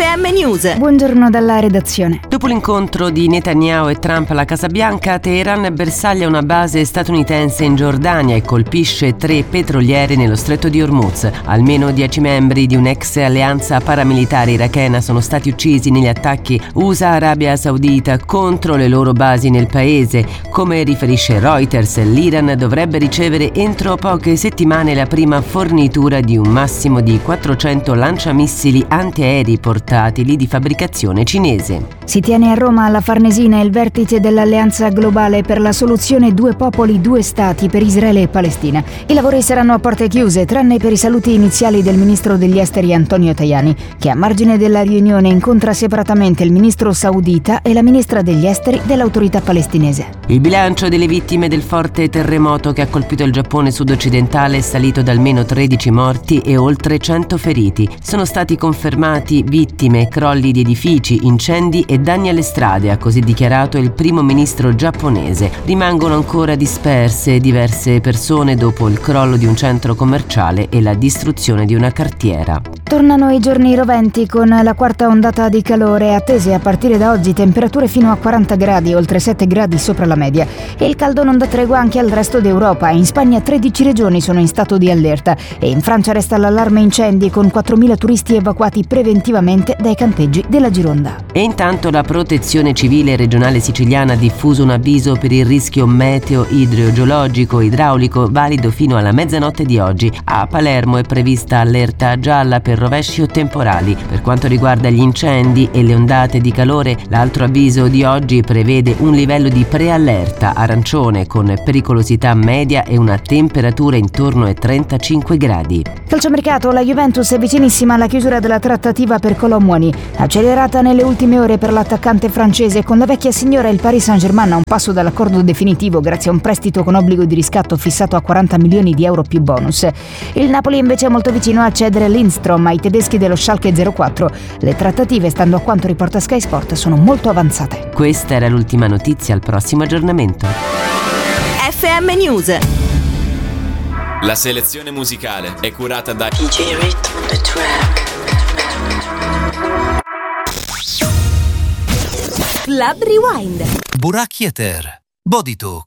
FM News. Buongiorno dalla redazione. Dopo l'incontro di Netanyahu e Trump alla Casa Bianca, Teheran bersaglia una base statunitense in Giordania e colpisce 3 petroliere nello stretto di Hormuz. Almeno 10 membri di un'ex alleanza paramilitare irachena sono stati uccisi negli attacchi USA-Arabia Saudita contro le loro basi nel paese. Come riferisce Reuters, l'Iran dovrebbe ricevere entro poche settimane la prima fornitura di un massimo di 400 lanciamissili antiaerei portatili di fabbricazione cinese. Si tiene a Roma alla Farnesina il vertice dell'Alleanza Globale per la soluzione due popoli, due stati per Israele e Palestina. I lavori saranno a porte chiuse, tranne per i saluti iniziali del ministro degli esteri Antonio Tajani, che a margine della riunione incontra separatamente il ministro saudita e la ministra degli esteri dell'autorità palestinese. Il bilancio delle vittime del forte terremoto che ha colpito il Giappone sud-occidentale è salito da almeno 13 morti e oltre 100 feriti. Sono stati confermati vittime, crolli di edifici, incendi e danni alle strade, ha così dichiarato il primo ministro giapponese. Rimangono ancora disperse diverse persone dopo il crollo di un centro commerciale e la distruzione di una cartiera. Tornano i giorni roventi con la quarta ondata di calore, attese a partire da oggi temperature fino a 40 gradi, oltre 7 gradi sopra la media. E il caldo non dà tregua anche al resto d'Europa. In Spagna 13 regioni sono in stato di allerta e in Francia resta l'allarme incendi con 4.000 turisti evacuati preventivamente dai campeggi della Gironda. E intanto la Protezione Civile regionale siciliana ha diffuso un avviso per il rischio meteo idrogeologico idraulico valido fino alla mezzanotte di oggi. A Palermo è prevista allerta gialla per rovesci o temporali. Per quanto riguarda gli incendi e le ondate di calore, l'altro avviso di oggi prevede un livello di preallerta arancione con pericolosità media e una temperatura intorno ai 35 gradi. Calciomercato, la Juventus è vicinissima alla chiusura della trattativa per Colomwani, accelerata nelle ultime ore per l'attaccante francese. Con la vecchia signora il Paris Saint-Germain a un passo dall'accordo definitivo grazie a un prestito con obbligo di riscatto fissato a 40 milioni di euro più bonus. Il Napoli invece è molto vicino a cedere Lindstrom ai tedeschi dello Schalke 04. Le trattative, stando a quanto riporta Sky Sport, sono molto avanzate. Questa era l'ultima notizia, al prossimo aggiornamento. FM News. La selezione musicale è curata da DJ Rhythm on the track. Club Rewind. Burak Yeter, Body Talk.